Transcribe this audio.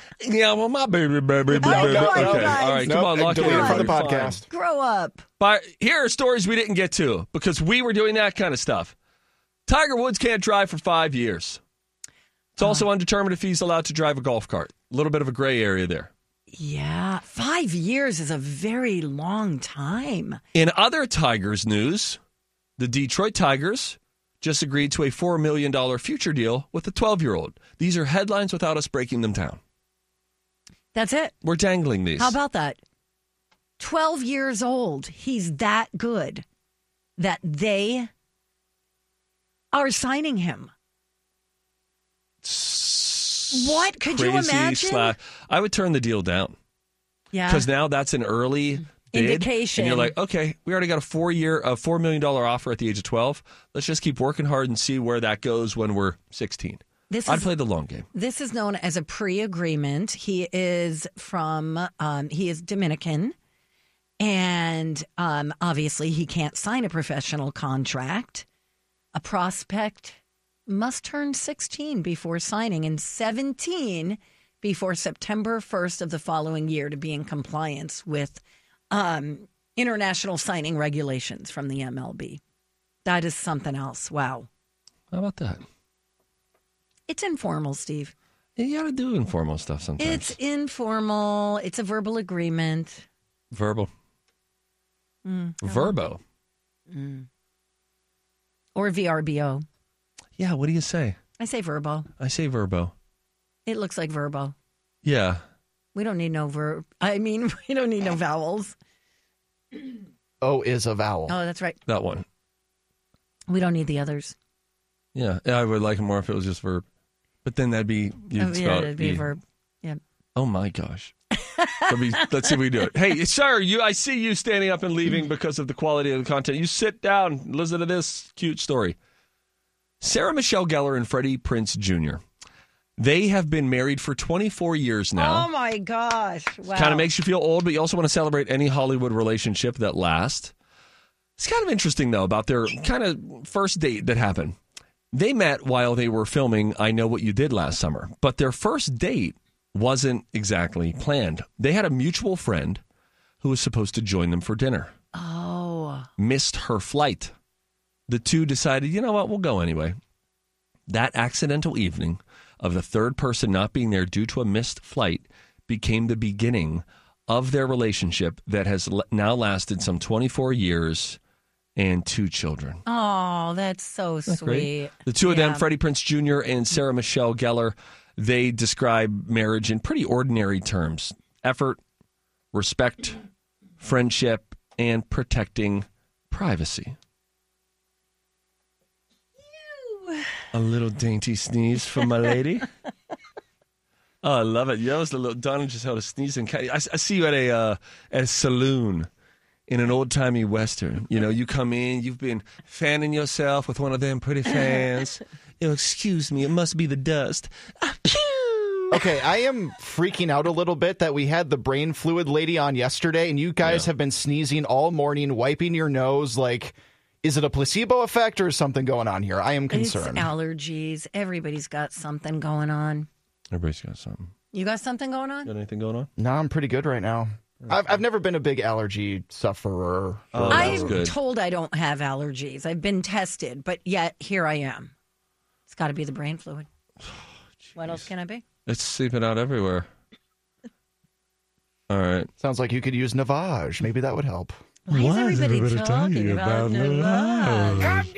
Yeah, well, my baby. Okay, All right, come on, lock it in from the podcast. Grow up. But here are stories we didn't get to because we were doing that kind of stuff. Tiger Woods can't drive for 5 years. It's also undetermined if he's allowed to drive a golf cart. A little bit of a gray area there. Yeah, 5 years is a very long time. In other Tigers news, the Detroit Tigers just agreed to a $4 million future deal with a 12-year-old. These are headlines without us breaking them down. That's it. We're dangling these. How about that? 12 years old. He's that good that they are signing him. What? Could you imagine? I would turn the deal down. Yeah. Because now that's an early bid, indication. And you're like, okay, we already got a $4 million offer at the age of 12. Let's just keep working hard and see where that goes when we're 16. I'd play the long game. This is known as a pre-agreement. He is he is Dominican. And obviously he can't sign a professional contract. A prospect must turn 16 before signing and 17 before September 1st of the following year to be in compliance with international signing regulations from the MLB. That is something else. Wow. How about that? It's informal, Steve. You got to do informal stuff sometimes. It's informal. It's a verbal agreement. Verbal. Verbo. Or VRBO. Yeah, what do you say? I say verbo. I say verbo. It looks like verbo. Yeah. We don't need no verb. I mean, we don't need no vowels. O is a vowel. Oh, that's right. That one. We don't need the others. Yeah, I would like it more if it was just verb. But then that'd be... it'd be a verb. Yeah. Oh, my gosh. Let's see if we do it. Hey, sir, I see you standing up and leaving because of the quality of the content. You sit down, listen to this cute story. Sarah Michelle Gellar and Freddie Prinze Jr. They have been married for 24 years now. Oh, my gosh. Wow. Kind of makes you feel old, but you also want to celebrate any Hollywood relationship that lasts. It's kind of interesting, though, about their kind of first date that happened. They met while they were filming I Know What You Did last summer, but their first date wasn't exactly planned. They had a mutual friend who was supposed to join them for dinner. Oh. Missed her flight. The two decided, you know what, we'll go anyway. That accidental evening of the third person not being there due to a missed flight became the beginning of their relationship that has now lasted some 24 years and 2 children. Oh, that's so sweet. Great? The two of them, Freddie Prinze Jr. and Sarah Michelle Gellar, they describe marriage in pretty ordinary terms. Effort, respect, friendship, and protecting privacy. A little dainty sneeze from my lady. Oh, I love it. That was the little Donna just held a sneeze. I see you at a saloon in an old-timey Western. You know, you come in, you've been fanning yourself with one of them pretty fans. Excuse me, it must be the dust. Okay, I am freaking out a little bit that we had the brain fluid lady on yesterday, and you guys have been sneezing all morning, wiping your nose. Like, is it a placebo effect or is something going on here? I am concerned. It's allergies. Everybody's got something going on. Everybody's got something. You got something going on? Got anything going on? No, I'm pretty good right now. I've never been a big allergy sufferer. I'm told I don't have allergies. I've been tested, but yet here I am. It's got to be the brain fluid. What else can it be? It's seeping out everywhere. All right. Sounds like you could use Navage. Maybe that would help. Why is everybody talking about Navage?